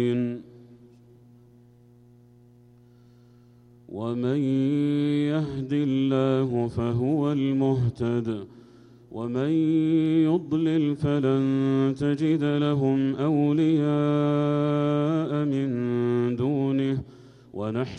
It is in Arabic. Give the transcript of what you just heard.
ومن يهد الله فهو المهتد ومن يضلل فلن تجد لهم أولياء من دونه ونحشر